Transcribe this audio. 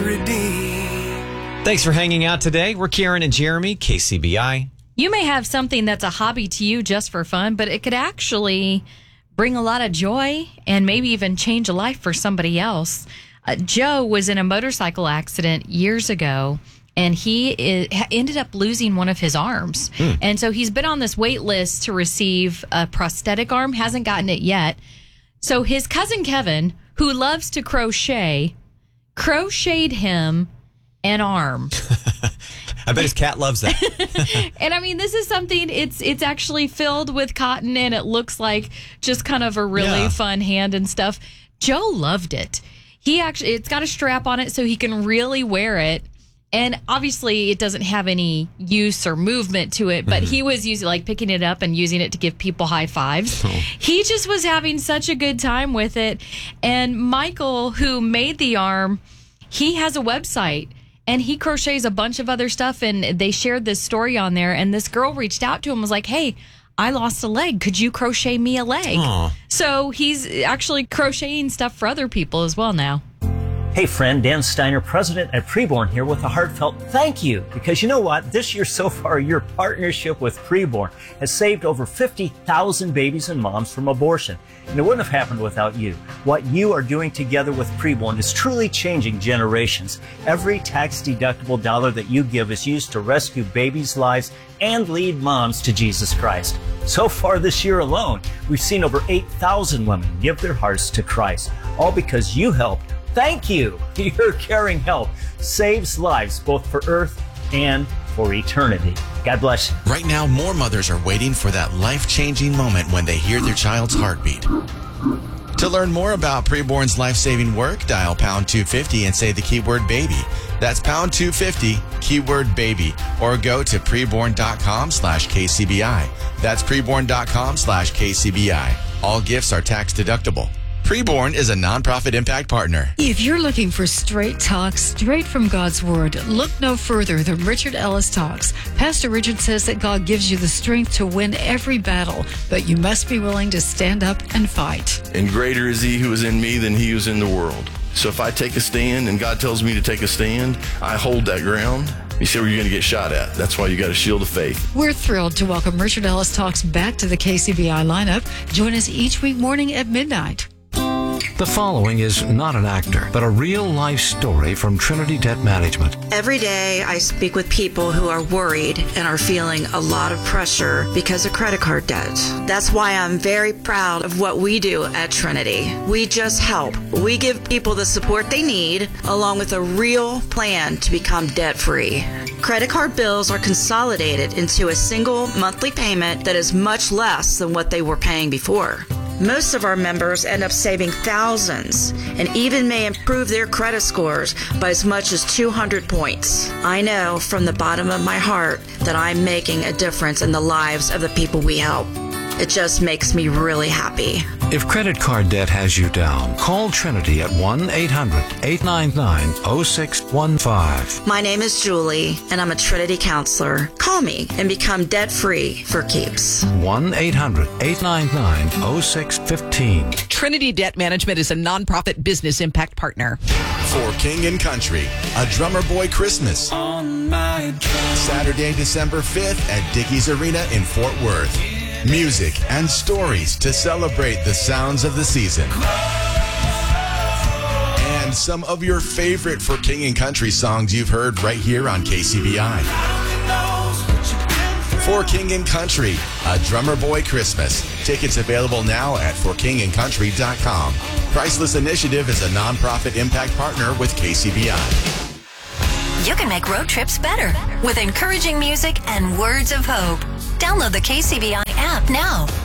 redeemed. Thanks for hanging out today. We're Karen and Jeremy, KCBI. You may have something that's a hobby to you just for fun, but it could actually bring a lot of joy and maybe even change a life for somebody else. Joe was in a motorcycle accident years ago, and he ended up losing one of his arms. And so he's been on this wait list to receive a prosthetic arm, hasn't gotten it yet. So his cousin Kevin, who loves to crochet, crocheted him an arm. I bet his cat loves that. And I mean, this is something, it's actually filled with cotton, and it looks like just kind of a really fun hand and stuff. Joe loved it. It's got a strap on it so he can really wear it. And obviously it doesn't have any use or movement to it, but he was picking it up and using it to give people high fives. He just was having such a good time with it. And Michael, who made the arm, he has a website. And he crochets a bunch of other stuff, and they shared this story on there. And this girl reached out to him and was like, hey, I lost a leg. Could you crochet me a leg? Aww. So he's actually crocheting stuff for other people as well now. Hey friend, Dan Steiner, president at Preborn here with a heartfelt thank you. Because you know what? This year so far, your partnership with Preborn has saved over 50,000 babies and moms from abortion. And it wouldn't have happened without you. What you are doing together with Preborn is truly changing generations. Every tax-deductible dollar that you give is used to rescue babies' lives and lead moms to Jesus Christ. So far this year alone, we've seen over 8,000 women give their hearts to Christ, all because you helped. Thank you. Your caring help saves lives both for earth and for eternity. God bless you. Right now, more mothers are waiting for that life-changing moment when they hear their child's heartbeat. To learn more about Preborn's life-saving work, dial pound 250 and say the keyword baby. That's pound 250, keyword baby, or go to preborn.com/KCBI. That's preborn.com/KCBI. All gifts are tax deductible. Preborn is a nonprofit impact partner. If you're looking for straight talk, straight from God's Word, look no further than Richard Ellis Talks. Pastor Richard says that God gives you the strength to win every battle, but you must be willing to stand up and fight. And greater is He who is in me than he who is in the world. So if I take a stand and God tells me to take a stand, I hold that ground. You see where you're going to get shot at. That's why you got a shield of faith. We're thrilled to welcome Richard Ellis Talks back to the KCBI lineup. Join us each week morning at midnight. The following is not an actor, but a real-life story from Trinity Debt Management. Every day I speak with people who are worried and are feeling a lot of pressure because of credit card debt. That's why I'm very proud of what we do at Trinity. We just help. We give people the support they need, along with a real plan to become debt-free. Credit card bills are consolidated into a single monthly payment that is much less than what they were paying before. Most of our members end up saving thousands and even may improve their credit scores by as much as 200 points. I know from the bottom of my heart that I'm making a difference in the lives of the people we help. It just makes me really happy. If credit card debt has you down, call Trinity at 1-800-899-0615. My name is Julie, and I'm a Trinity counselor. Call me and become debt-free for keeps. 1-800-899-0615. Trinity Debt Management is a nonprofit business impact partner. For King and Country, a Drummer Boy Christmas. On my drum. Saturday, December 5th at Dickies Arena in Fort Worth. Music and stories to celebrate the sounds of the season. And some of your favorite For King and Country songs you've heard right here on KCBI. For King and Country, a Drummer Boy Christmas. Tickets available now at forkingandcountry.com. Priceless Initiative is a nonprofit impact partner with KCBI. You can make road trips better with encouraging music and words of hope. Download the KCBI app now.